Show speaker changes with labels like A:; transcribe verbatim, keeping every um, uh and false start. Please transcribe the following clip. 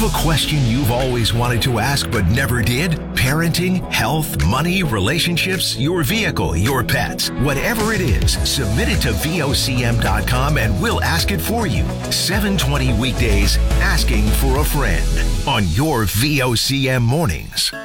A: a question you've always wanted to ask but never did? Parenting, health, money, relationships, your vehicle, your pets. Whatever it is, submit it to V O C M dot com and we'll ask it for you. seven twenty weekdays, Asking for a Friend on your V O C M mornings.